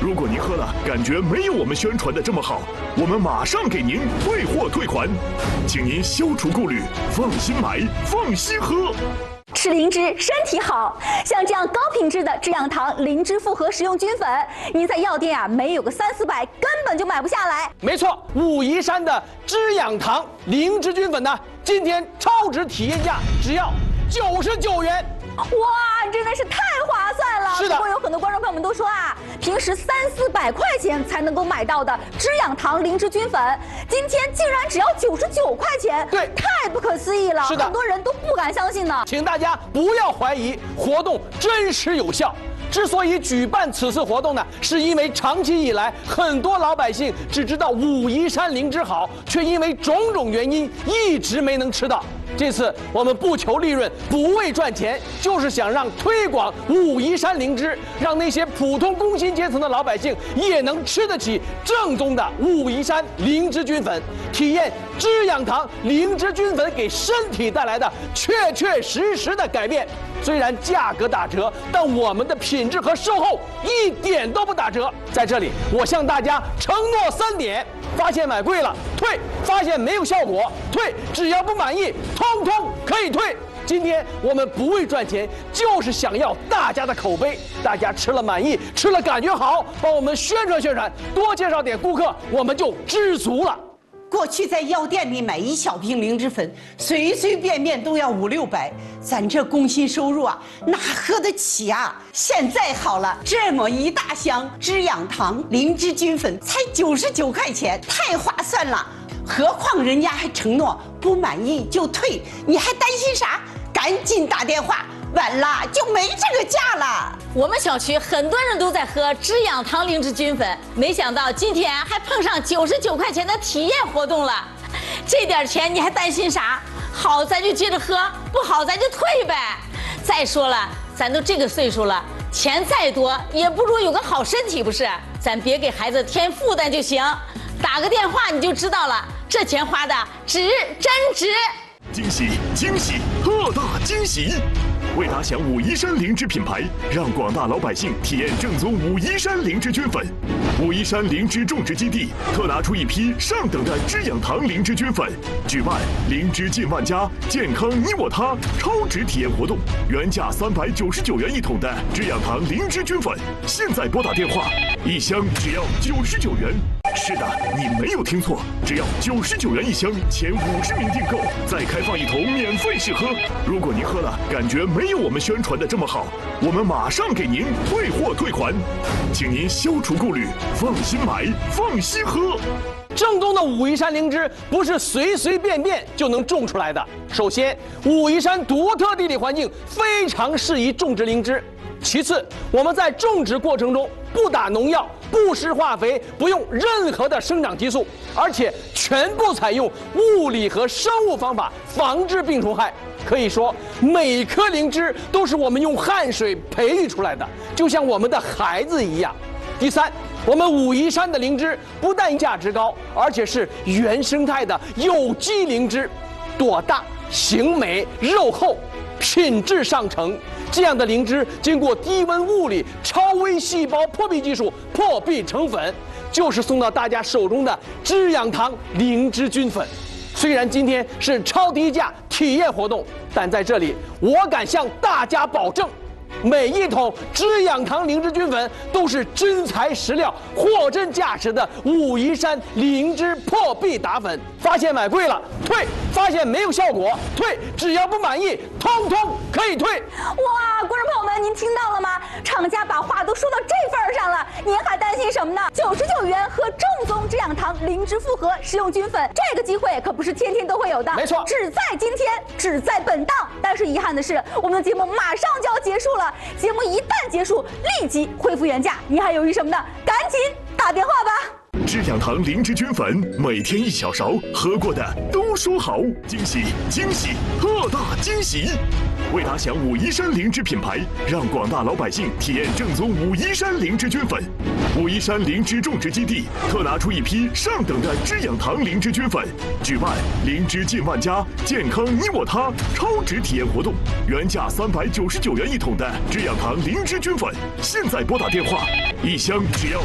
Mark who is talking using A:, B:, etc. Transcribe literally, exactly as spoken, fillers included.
A: 如果您喝了感觉没有我们宣传的这么好，我们马上给您退货退款，请您消除顾虑，放心买，放心喝。
B: 吃灵芝身体好，像这样高品质的制氧堂灵芝复合食用菌粉，您在药店啊没有个三四百根本就买不下来。
C: 没错，武夷山的制氧堂灵芝菌粉呢，今天超值体验价只要九十九元。
B: 哇，真的是太划算了！
C: 是的。
B: 不过有很多观众朋友们都说啊，平时三四百块钱才能够买到的制氧堂灵芝菌粉，今天竟然只要九十九块钱，
C: 对，
B: 太不可思议了！
C: 是的，
B: 很多人都不敢相信呢。
C: 请大家不要怀疑，活动真实有效。 之所以举办此次活动呢，是因为长期以来，很多老百姓只知道武夷山灵芝好，却因为种种原因一直没能吃到。这次我们不求利润，不为赚钱，就是想让推广武夷山灵芝，让那些普通工薪阶层的老百姓也能吃得起正宗的武夷山灵芝菌粉，体验制氧堂灵芝菌粉给身体带来的确确实实的改变。 虽然价格打折，但我们的品质和售后一点都不打折。在这里，我向大家承诺三点：发现买贵了退，发现没有效果退，只要不满意，通通可以退。今天我们不为赚钱，就是想要大家的口碑，大家吃了满意，吃了感觉好，帮我们宣传宣传，多介绍点顾客，我们就知足了。
D: 过去在药店里买一小瓶灵芝粉，随随便便都要五六百，咱这工薪收入啊，哪喝得起啊？现在好了，这么一大箱制氧堂灵芝菌粉才九十九块钱，太划算了。何况人家还承诺不满意就退，你还担心啥？赶紧打电话。 晚了就没这个价了。
E: 我们小区很多人都在喝制氧堂灵芝菌粉，没想到今天还碰上九十九块钱的体验活动了。这点钱你还担心啥？好咱就接着喝，不好咱就退呗。再说了，咱都这个岁数了，钱再多也不如有个好身体，不是？咱别给孩子添负担就行。打个电话你就知道了，这钱花的值，真值。
A: 惊喜惊喜，特大惊喜！ 为打响武夷山灵芝品牌，让广大老百姓体验正宗武夷山灵芝菌粉，武夷山灵芝种植基地特拿出一批上等的制氧堂灵芝菌粉，举办灵芝进万家，健康你我他超值体验活动，原价三百九十九元一桶的制氧堂灵芝菌粉，现在拨打电话，一箱只要九十九元。 是的，你没有听错，只要九十九元一箱，前五十名订购再开放一桶免费试喝。如果您喝了感觉没有我们宣传的这么好，我们马上给您退货退款，请您消除顾虑，放心买，放心喝。
C: 正宗的武夷山灵芝不是随随便便就能种出来的。首先，武夷山独特地理环境非常适宜种植灵芝。其次，我们在种植过程中不打农药、不施化肥，不用任何的生长激素，而且全部采用物理和生物方法防治病虫害。可以说，每颗灵芝都是我们用汗水培育出来的，就像我们的孩子一样。第三，我们武夷山的灵芝不但价值高，而且是原生态的有机灵芝，朵大、形美、肉厚，品质上乘。这样的灵芝经过低温物理超微细胞破壁技术破壁成粉，就是送到大家手中的制氧堂灵芝菌粉。虽然今天是超低价体验活动，但在这里我敢向大家保证，每一桶制氧堂灵芝菌粉都是真材实料、货真价实的武夷山灵芝破壁打粉。发现买贵了退，发现没有效果退，只要不满意，通通可以退。
B: 哇，观众朋友们，您听到了吗？厂家把话都说到这份儿上了，您还担心什么呢？九十九元喝正宗制氧堂灵芝复合食用菌粉，这个机会可不是天天都会有的，
C: 没错，
B: 只在今天，只在本档。但是遗憾的是，我们的节目马上就要结束了。节目一旦结束，立即恢复原价，你还犹豫什么呢？赶紧打电话吧！
A: 制氧堂灵芝菌粉，每天一小勺，喝过的都说好。惊喜惊喜，特大惊喜！为打响武夷山灵芝品牌，让广大老百姓体验正宗武夷山灵芝菌粉，武夷山灵芝种植基地特拿出一批上等的制氧堂灵芝菌粉，举办灵芝进万家，健康你我他超值体验活动，原价三百九十九元一桶的制氧堂灵芝菌粉，现在拨打电话，一箱只要